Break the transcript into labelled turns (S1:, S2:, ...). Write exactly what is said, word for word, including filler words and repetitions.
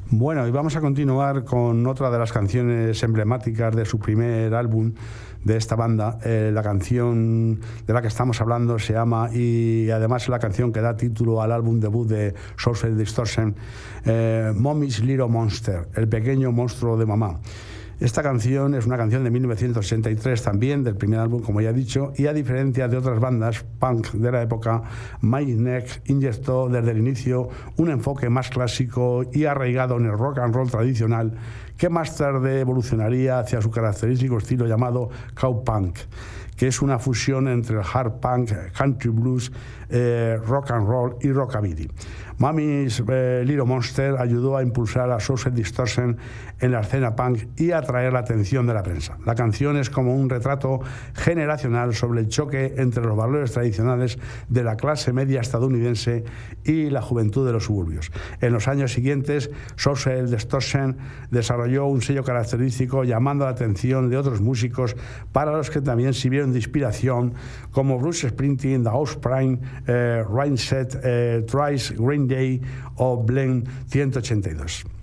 S1: Bueno, y vamos a continuar con otra de las canciones emblemáticas de su primer álbum de esta banda. Eh, la canción de la que estamos hablando se llama, y además es la canción que da título al álbum debut de Social Distortion, eh, Mommy's Little Monster, el pequeño monstruo de mamá. Esta canción es una canción de mil novecientos sesenta y tres también, del primer álbum, como ya he dicho, y a diferencia de otras bandas punk de la época, Mike Neck inyectó desde el inicio un enfoque más clásico y arraigado en el rock and roll tradicional, que más tarde evolucionaría hacia su característico estilo llamado cowpunk, que es una fusión entre el hard punk, country blues, eh, rock and roll y rockabilly. Mommy's eh, Little Monster ayudó a impulsar a Social Distortion en la escena punk y a atraer la atención de la prensa. La canción es como un retrato generacional sobre el choque entre los valores tradicionales de la clase media estadounidense y la juventud de los suburbios. En los años siguientes, Social Distortion desarrolló un sello característico llamando la atención de otros músicos para los que también sirvieron de inspiración, como Bruce Springsteen, The Offspring, eh, Rainset, eh, Trice, Green Day o Blink ciento ochenta y dos.